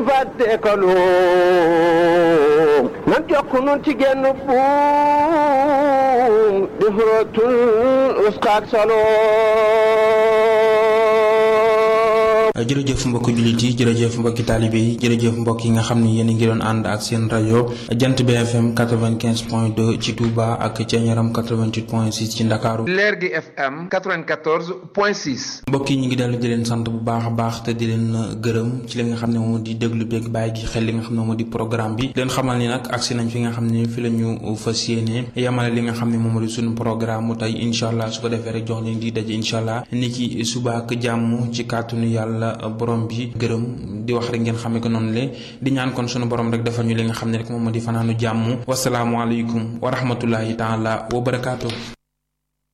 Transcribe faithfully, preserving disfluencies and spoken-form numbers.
fàtte ko luum nan jokk nun ci genn buum di xurootul uskaak saloom. jërëjëf mbokki jullit yi jërëjëf mbokki taalibe yi jërëjëf mbokk yi nga xam ne yéen a ngi doon ànd ak seen rajo Jant B F M quatre-vingt-quinze point deux ci Touba ak Thiéniaram quatre-vingt-huit point six ci Ndakaaru. Leer gi F M quatre-vingt-quatorze point six. mbokk yi ñu ngi dellu di leen sant bu baax a baax te di leen gërëm ci li nga xam ne moom di déglu beeg bàyyi gi xel li nga xam ne moom di programme bi leen xamal ni nag agsi nañ fi nga xam ne fi la ñu fas yéene yamale li nga xam ne moom di suñu programme mu tey incha allah su ko defee rek jox leen di daje incha allah ni ki suba ak jàmm ci kàttanu yàlla borom bi gërëm di wax rek ngeen xamee ko noonu le di ñaan kon sunu borom rek defal ñu li nga xam ne rek moom moo di fanaanu jàmm wasalaamualeykum wa rahmatullahi taala wa barakaatu.